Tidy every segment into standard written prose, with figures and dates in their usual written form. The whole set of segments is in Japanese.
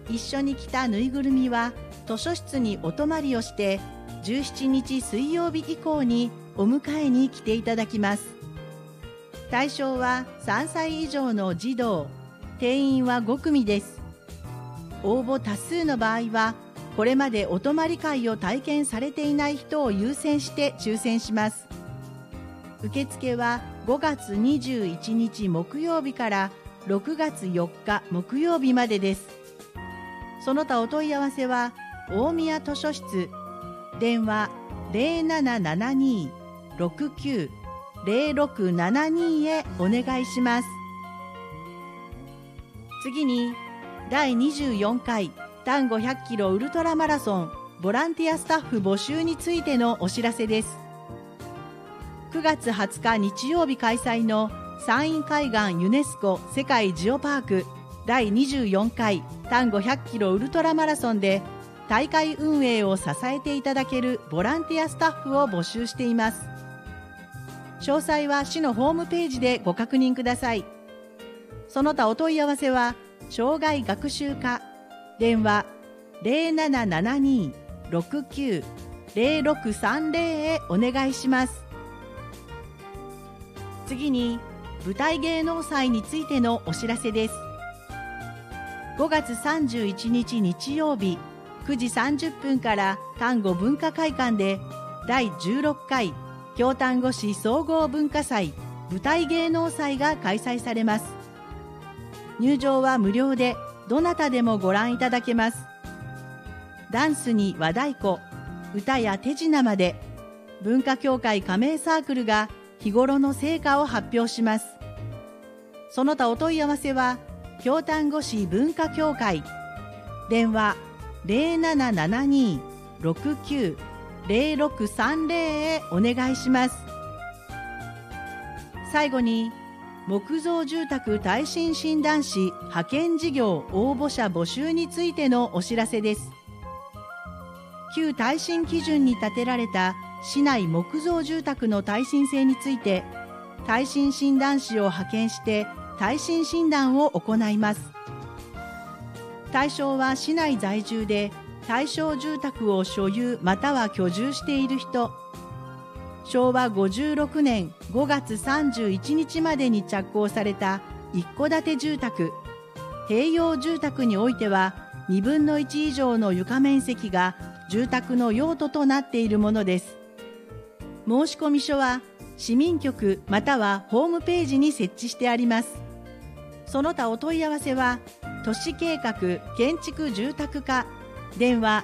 一緒に来たぬいぐるみは図書室にお泊まりをして17日水曜日以降にお迎えに来ていただきます。対象は3歳以上の児童、定員は5組です。応募多数の場合はこれまでお泊まり会を体験されていない人を優先して抽選します。受付は5月21日木曜日から6月4日木曜日までです。その他お問い合わせは大宮図書室、電話 0772-690672 へお願いします。次に第24回単500キロウルトラマラソンボランティアスタッフ募集についてのお知らせです。9月20日日曜日開催の山陰海岸ユネスコ世界ジオパーク第24回単500キロウルトラマラソンで大会運営を支えていただけるボランティアスタッフを募集しています。詳細は市のホームページでご確認ください。その他お問い合わせは障害学習課、電話 0772-690630 へお願いします。次に舞台芸能祭についてのお知らせです。5月31日日曜日9時30分から丹後文化会館で第16回京丹後市総合文化祭舞台芸能祭が開催されます。入場は無料でどなたでもご覧いただけます。ダンスに和太鼓、歌や手品まで文化協会加盟サークルが日頃の成果を発表します。その他お問い合わせは京丹後市文化協会、電話 0772-690630 へお願いします。最後に木造住宅耐震診断士派遣事業応募者募集についてのお知らせです。旧耐震基準に建てられた市内木造住宅の耐震性について耐震診断士を派遣して耐震診断を行います。対象は市内在住で対象住宅を所有または居住している人、昭和56年5月31日までに着工された一戸建て住宅、併用住宅においては2分の1以上の床面積が住宅の用途となっているものです。申込書は市民局またはホームページに設置してあります。その他お問い合わせは都市計画建築住宅課、電話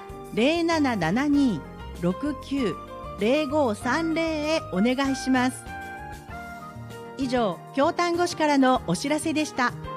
0772-690530 へお願いします。以上、京丹後市からのお知らせでした。